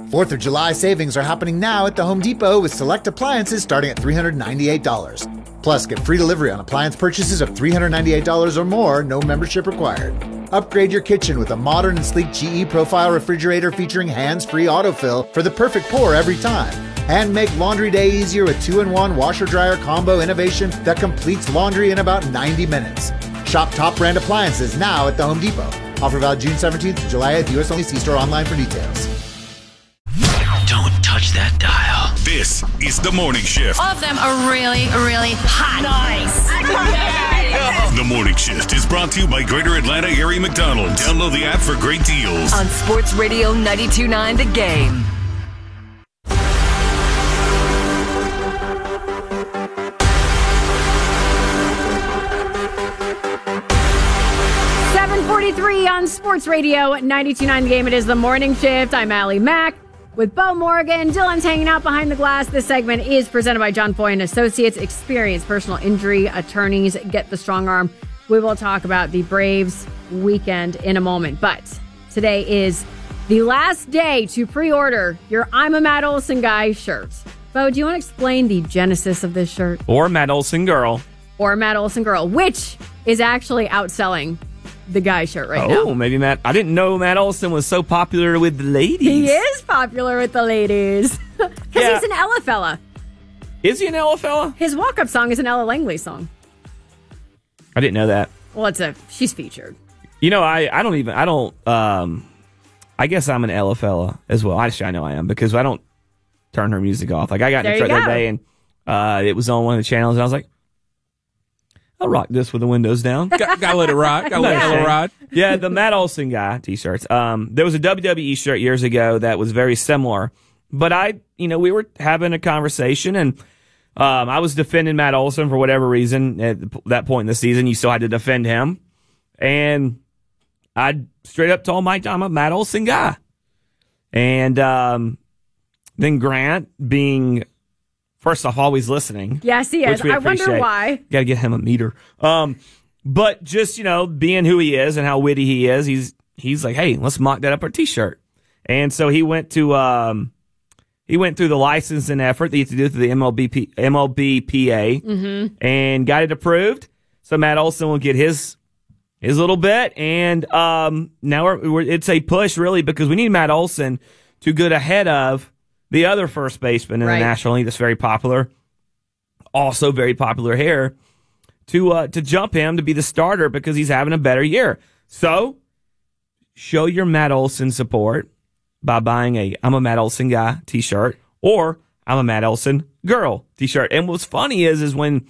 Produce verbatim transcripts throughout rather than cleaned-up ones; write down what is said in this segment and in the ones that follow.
fourth of July savings are happening now at the Home Depot with select appliances starting at three hundred ninety-eight dollars. Plus, get free delivery on appliance purchases of three hundred ninety-eight dollars or more, no membership required. Upgrade your kitchen with a modern and sleek G E Profile refrigerator featuring hands-free autofill for the perfect pour every time. And make laundry day easier with two in one washer-dryer combo innovation that completes laundry in about ninety minutes. Shop top brand appliances now at the Home Depot. Offer valid June seventeenth to July eighth. U S only. See store online for details. Don't touch that dial. This is The Morning Shift. All of them are really, really hot. Nice. The Morning Shift is brought to you by Greater Atlanta Area McDonald's. Download the app for great deals. On Sports Radio ninety-two point nine The Game. seven forty-three on Sports Radio ninety-two point nine The Game. It is The Morning Shift. I'm Allie Mack with Bo Morgan. Dylan's hanging out behind the glass. This segment is presented by John Foy and Associates. Experienced personal injury attorneys. Get the strong arm. We will talk about the Braves weekend in a moment. But today is the last day to pre-order your I'm a Matt Olson Guy shirt. Bo, do you want to explain the genesis of this shirt? Or Matt Olson Girl. Or Matt Olson Girl, which is actually outselling the guy shirt right now. Oh, maybe Matt. I didn't know Matt Olson was so popular with the ladies. He is popular with the ladies. Because Yeah. he's an Ella fella. Is he an Ella fella? His walk-up song is an Ella Langley song. I didn't know that. Well, it's a, she's featured. You know, I, I don't even, I don't, um, I guess I'm an Ella fella as well. Actually, I know I am because I don't turn her music off. Like, I got in There the you truck the go. other day and uh, it was on one of the channels and I was like, I'll rock this with the windows down. Got, gotta let it ride. Gotta let Yeah. it ride. Yeah, the Matt Olson Guy t-shirts. Um, there was a W W E shirt years ago that was very similar, but I, you know, we were having a conversation and um, I was defending Matt Olson for whatever reason at that point in the season. You still had to defend him, and I straight up told Mike I'm a Matt Olson guy, and um, then Grant being first off always listening. Yes, he is. which we I wonder appreciate. why. Got to get him a meter. Um, but just, you know, being who he is and how witty he is, he's he's like, hey, let's mock that up our t-shirt. And so he went to um, he went through the licensing effort that you have to do through the M L B P, M L B P A Mm-hmm. and got it approved. So Matt Olson will get his his little bit, and um, now we're, we're, it's a push really because we need Matt Olson to get ahead of the other first baseman in Right. the National League that's very popular, also very popular here, to uh, to jump him to be the starter because he's having a better year. So show your Matt Olson support by buying a I'm a Matt Olson Guy t-shirt or I'm a Matt Olson Girl t-shirt. And what's funny is is when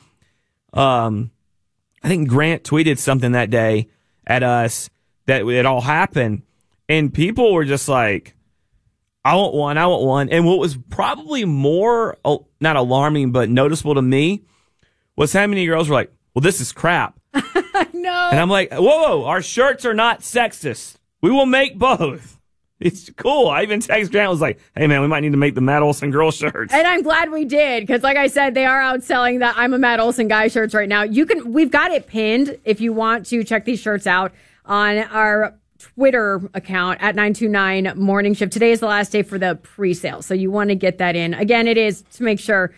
um I think Grant tweeted something that day at us that it all happened, and people were just like, I want one, I want one. And what was probably more, oh, not alarming, but noticeable to me was how many girls were like, well, this is crap. No. And I'm like, whoa, whoa, our shirts are not sexist. We will make both. It's cool. I even texted Grant, was like, hey, man, we might need to make the Matt Olson Girl shirts. And I'm glad we did, because like I said, they are outselling the I'm a Matt Olson Guy shirts right now. You can, we've got it pinned if you want to check these shirts out on our Twitter account at nine two nine Morning Shift. Today is the last day for the pre-sale, so you want to get that in. Again, it is to make sure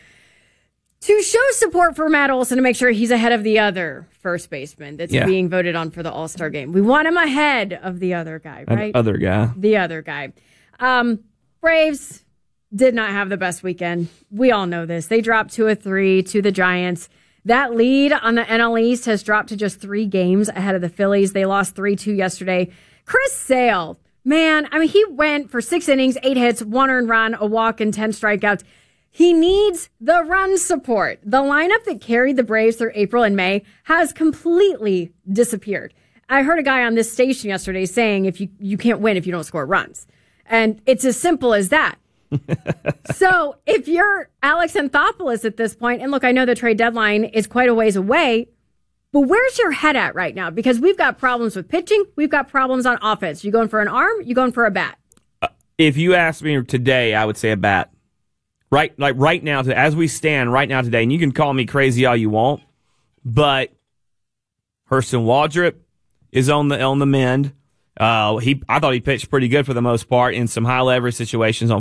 to show support for Matt Olson, to make sure he's ahead of the other first baseman that's Yeah. being voted on for the All-Star game. We want him ahead of the other guy, An right? other guy. The other guy. Um, Braves did not have the best weekend. We all know this. They dropped two of three to the Giants. That lead on the N L East has dropped to just three games ahead of the Phillies. They lost three two yesterday. Chris Sale, man, I mean, he went for six innings, eight hits, one earned run, a walk, and ten strikeouts. He needs the run support. The lineup that carried the Braves through April and May has completely disappeared. I heard a guy on this station yesterday saying if you, you can't win if you don't score runs. And it's as simple as that. So if you're Alex Anthopoulos at this point, and look, I know the trade deadline is quite a ways away, but where's your head at right now? Because we've got problems with pitching. We've got problems on offense. You going for an arm? You going for a bat? If you asked me today, I would say a bat. Right, like right now, as we stand right now today, and you can call me crazy all you want, but Hurston Waldrop is on the on the mend. Uh, he, I thought he pitched pretty good for the most part in some high leverage situations on